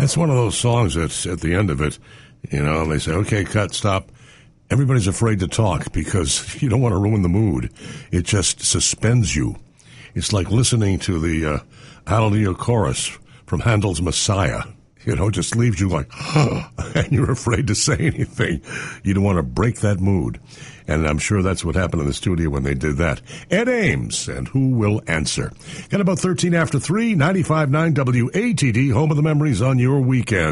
That's one of those songs that's at the end of it, they say, okay, cut, stop. Everybody's afraid to talk because you don't want to ruin the mood. It just suspends you. It's like listening to the Hallelujah chorus from Handel's Messiah. Just leaves you like, and you're afraid to say anything. You don't want to break that mood. And I'm sure that's what happened in the studio when they did that. Ed Ames, and Who Will Answer? Got about 13 after 3, 95.9 WATD, home of the memories on your weekend.